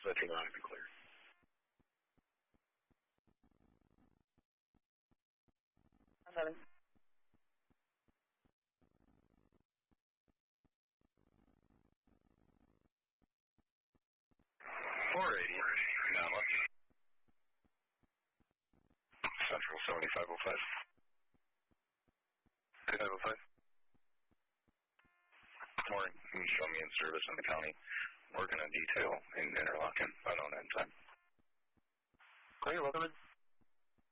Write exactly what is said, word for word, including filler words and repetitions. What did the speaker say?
Central nine and clear. eleven. four eighty, Nala. Central seventy-five oh five. seventy-five oh five. Morning. You can show me in service in the county. Working on detail in Interlochen. I don't have time. Clear, welcome in.